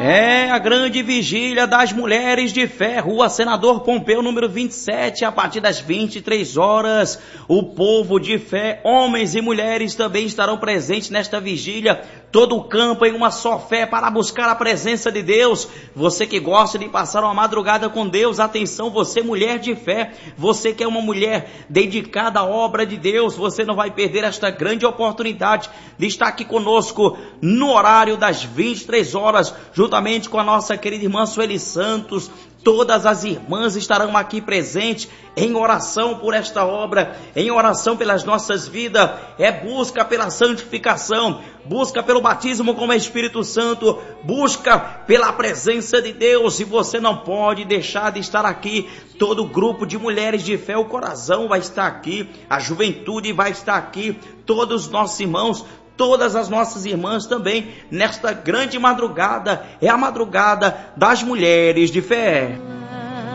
É a grande vigília das mulheres de fé, Rua Senador Pompeu, número 27, a partir das 23 horas. O povo de fé, homens e mulheres, também estarão presentes nesta vigília. Todo o campo em uma só fé para buscar a presença de Deus. Você que gosta de passar uma madrugada com Deus, atenção, você mulher de fé, você que é uma mulher dedicada à obra de Deus, você não vai perder esta grande oportunidade de estar aqui conosco no horário das 23 horas, juntamente com a nossa querida irmã Sueli Santos. Todas as irmãs estarão aqui presentes em oração por esta obra, em oração pelas nossas vidas. É busca pela santificação, busca pelo batismo com o Espírito Santo, busca pela presença de Deus. E você não pode deixar de estar aqui. Todo o grupo de mulheres de fé, o coração vai estar aqui, a juventude vai estar aqui, todos os nossos irmãos, todas as nossas irmãs também, nesta grande madrugada. É a madrugada das mulheres de fé.